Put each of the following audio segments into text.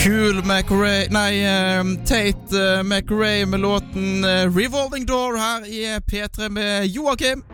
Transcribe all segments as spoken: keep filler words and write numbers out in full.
Cool McRae, nei, uh, Tate uh, McRae med låten uh, Revolving Door her i P tre med Joakim.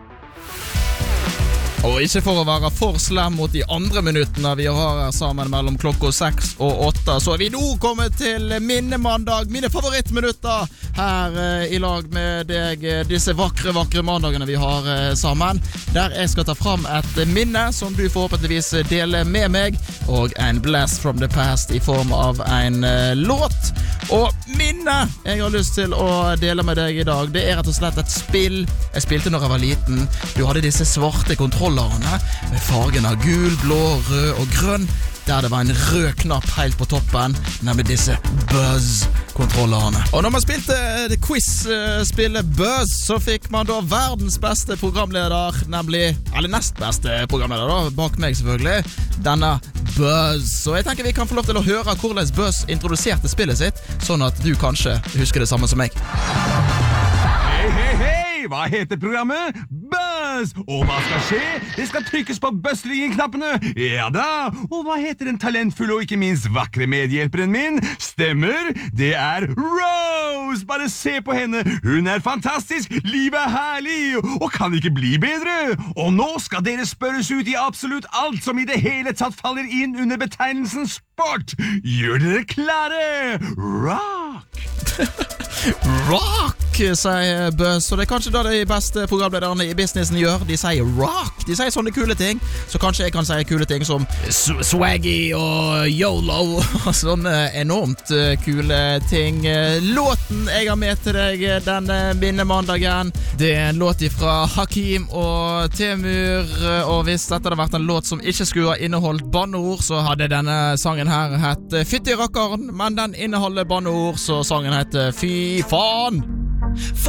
Og ikke for å være for slem mot de andre minuttene vi har her sammen mellom klokka seks og åtte, så er vi nå kommet til minnemandag, mine favorittminutter her eh, i lag med deg, disse vakre, vakre mandagene vi har eh, sammen, der jeg skal ta fram et minne som du forhåpentligvis deler med meg, og en blast from the past i form av en eh, låt. Og minne jeg har lyst til å dele med deg i dag, det er rett og slett et spill jeg spilte når jeg var liten. Du hadde disse svarte kontrollerne med fargen av gul, blå, rød og grønn, der det var en rød knapp helt på toppen, nemlig disse Buzz-kontrollerne. Og når man spilte quiz-spillet Buzz, så fikk man da verdens beste programleder, nemlig, eller nest beste programleder da, bak meg selvfølgelig, denne Buzz. Så jeg tenker vi kan få lov til å høre hvordan Buzz introduserte spillet sitt, sånn at du kanskje husker det samme som meg. Hei, hei, hei! Hva heter programmet? Buzz! Og hva skal skje? Det skal trykkes på Buzz-ringen-knappene. Ja da! Og hva heter den talentfulle og ikke minst vakre medhjelperen min? Stemmer, det er Rose! Bare se på henne! Hun er fantastisk, livet er herlig, og kan ikke bli bedre! Og nå skal dere spørres ut i absolutt alt som i det hele tatt faller inn under betegnelsen sport. Gjør dere klare? Rock! Rock, sier Buzz. Og det er kanskje da de beste programlederne i businessen gjør. De sier rock, de sier sånne kule ting. Så kanskje jeg kan si kule ting som swaggy og YOLO og sånne enormt kule ting. Låten jeg har med til deg denne minnemandagen, det er en låt fra Hakim og Temur. Og hvis dette hadde vært en låt som ikke skulle ha inneholdt banneord, så hadde denne sangen her hett Fytti rakkeren, men den inneholder banneord, så sangen heter Fy faen.